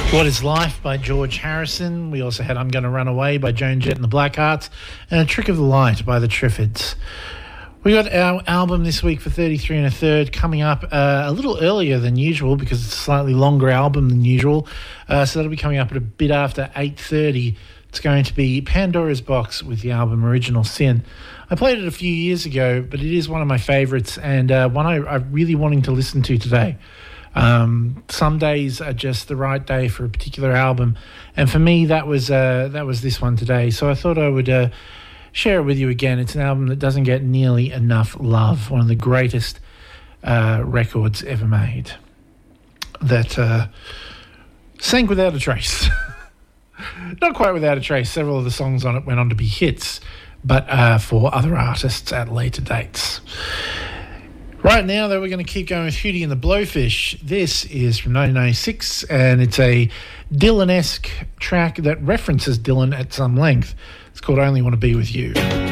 What is Life by George Harrison. We also had I'm Gonna Run Away by Joan Jett and the Blackhearts, and A Trick of the Light by the Triffids. We got our album this week for 33 and a third coming up a little earlier than usual because it's a slightly longer album than usual. So that'll be coming up at a bit after 8:30. It's going to be Pandora's Box with the album Original Sin. I played it a few years ago, but it is one of my favourites and one I'm really wanting to listen to today. Some days are just the right day for a particular album, and for me that was this one today. So I thought I would share it with you again. It's an album that doesn't get nearly enough love. One of the greatest records ever made. That sank without a trace. Not quite without a trace. Several of the songs on it went on to be hits, but for other artists at later dates. Right now, though, we're going to keep going with Hootie and the Blowfish. This is from 1996, and it's a Dylan-esque track that references Dylan at some length. It's called I Only Want to Be With You.